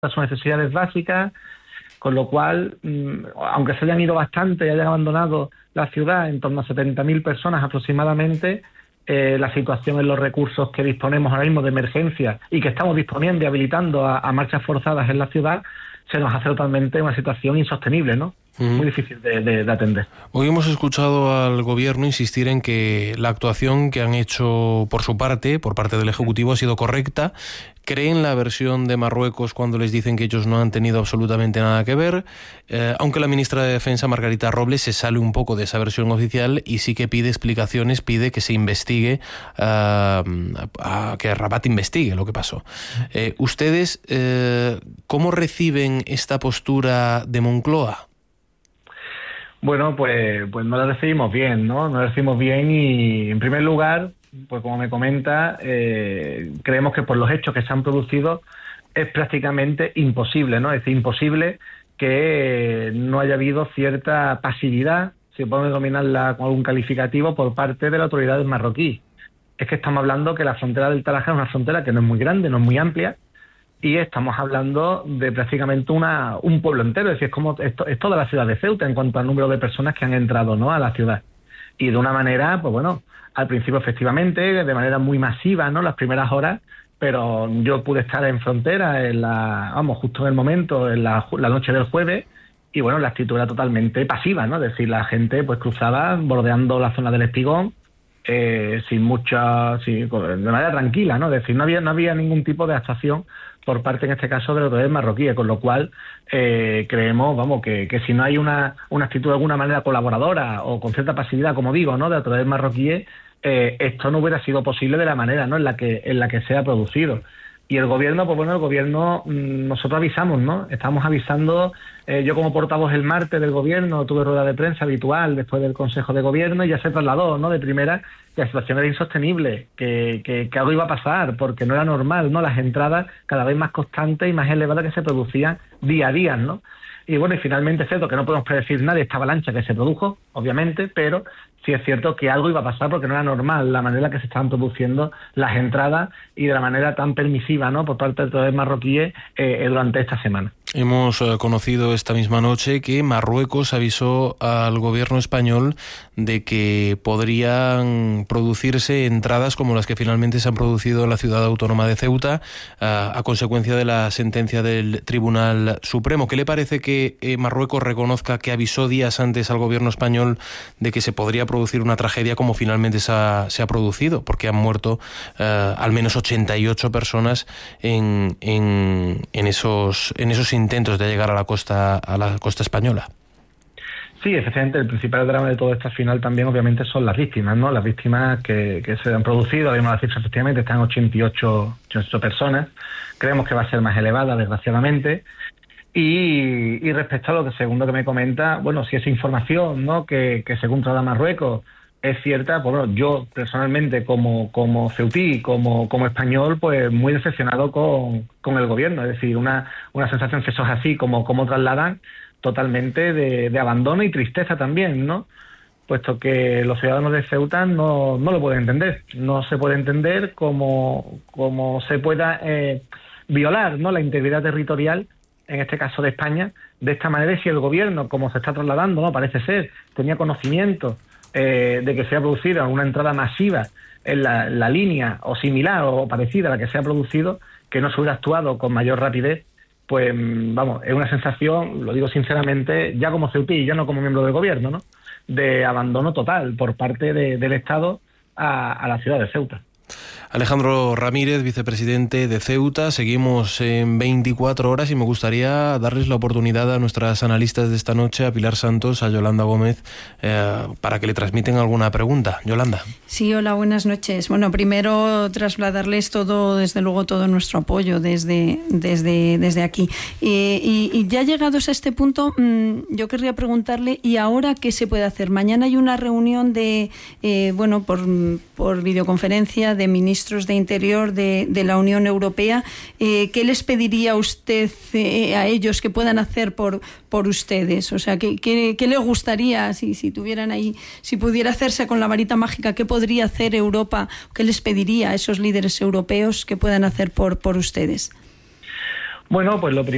sus necesidades básicas, con lo cual, aunque se hayan ido bastante y hayan abandonado la ciudad, en torno a 70.000 personas aproximadamente, la situación en los recursos que disponemos ahora mismo de emergencia y que estamos disponiendo y habilitando a marchas forzadas en la ciudad, se nos hace totalmente una situación insostenible, ¿no? Muy difícil de atender. Hoy hemos escuchado al Gobierno insistir en que la actuación que han hecho por su parte, por parte del Ejecutivo, ha sido correcta. ¿Creen la versión de Marruecos cuando les dicen que ellos no han tenido absolutamente nada que ver? Aunque la ministra de Defensa, Margarita Robles, se sale un poco de esa versión oficial y sí que pide explicaciones, pide que se investigue, que Rabat investigue lo que pasó. ¿Ustedes cómo reciben esta postura de Moncloa? Bueno, pues no la recibimos bien, ¿no? No la recibimos bien y, en primer lugar, pues como me comenta, creemos que por los hechos que se han producido es prácticamente imposible, ¿no? Es decir, imposible que no haya habido cierta pasividad, si podemos denominarla con algún calificativo, por parte de las autoridades marroquíes. Es que estamos hablando que la frontera del Tarajal es una frontera que no es muy grande, no es muy amplia, y estamos hablando de prácticamente un pueblo entero, es decir, es toda la ciudad de Ceuta en cuanto al número de personas que han entrado, ¿no?, a la ciudad. Y de una manera, pues bueno, al principio efectivamente, de manera muy masiva, ¿no?, las primeras horas, pero yo pude estar en frontera, justo en el momento, en la noche del jueves, y bueno, la actitud era totalmente pasiva, ¿no? Es decir, la gente pues cruzaba bordeando la zona del Espigón, de manera tranquila, ¿no? Es decir, no había ningún tipo de actuación por parte, en este caso, de los autoridades marroquíes, con lo cual creemos, que si no hay una actitud de alguna manera colaboradora o con cierta pasividad, como digo, ¿no?, de autoridades marroquíes, esto no hubiera sido posible de la manera, ¿no?, en la que se ha producido. Y el gobierno, nosotros avisamos, ¿no? Estamos avisando, yo como portavoz el martes del gobierno tuve rueda de prensa habitual después del Consejo de Gobierno y ya se trasladó, ¿no?, de primera, que la situación era insostenible, que algo iba a pasar, porque no era normal, ¿no?, las entradas cada vez más constantes y más elevadas que se producían día a día, ¿no? Y bueno, y finalmente es cierto que no podemos predecir nada de esta avalancha que se produjo, obviamente, pero sí es cierto que algo iba a pasar porque no era normal la manera que se estaban produciendo las entradas y de la manera tan permisiva, ¿no?, por parte de autoridades marroquíes durante esta semana. Hemos conocido esta misma noche que Marruecos avisó al gobierno español de que podrían producirse entradas como las que finalmente se han producido en la ciudad autónoma de Ceuta a consecuencia de la sentencia del Tribunal Supremo. ¿Qué le parece que Marruecos reconozca que avisó días antes al gobierno español de que se podría producir una tragedia como finalmente se ha producido? Porque han muerto al menos 88 personas en esos intentos de llegar a la costa española. Sí, efectivamente, el principal drama de todo esto al final también obviamente son las víctimas, ¿no? Las víctimas que se han producido, vimos la cifra, efectivamente están 88 personas, creemos que va a ser más elevada, desgraciadamente. Y respecto a lo segundo que me comenta, bueno, si esa información, ¿no?, que según traslada Marruecos es cierta, pues bueno, yo personalmente como ceutí, como español, pues muy decepcionado con el gobierno. Es decir, una sensación, que eso es así, como trasladan, totalmente de abandono y tristeza también, ¿no? Puesto que los ciudadanos de Ceuta no lo pueden entender. No se puede entender cómo se pueda violar, ¿no?, la integridad territorial, en este caso de España, de esta manera, y si el gobierno, como se está trasladando, ¿no?, parece ser, tenía conocimiento de que se ha producido una entrada masiva en la línea o similar o parecida a la que se ha producido, que no se hubiera actuado con mayor rapidez, pues es una sensación, lo digo sinceramente, ya como ceutí, ya no como miembro del gobierno, ¿no?, de abandono total por parte del Estado a la ciudad de Ceuta. Alejandro Ramírez, vicepresidente de Ceuta. Seguimos en 24 horas y me gustaría darles la oportunidad a nuestras analistas de esta noche, a Pilar Santos, a Yolanda Gómez, para que le transmiten alguna pregunta. Yolanda. Sí, hola, buenas noches. Bueno, primero trasladarles desde luego todo nuestro apoyo desde aquí. Y ya llegados a este punto, yo querría preguntarle, ¿y ahora qué se puede hacer? Mañana hay una reunión por videoconferencia de ministros de Interior de la Unión Europea. ¿Qué les pediría usted a ellos que puedan hacer por ustedes? O sea, ¿qué les gustaría si tuvieran ahí, si pudiera hacerse con la varita mágica, qué podría hacer Europa? ¿Qué les pediría a esos líderes europeos que puedan hacer por ustedes? Bueno, pues lo primero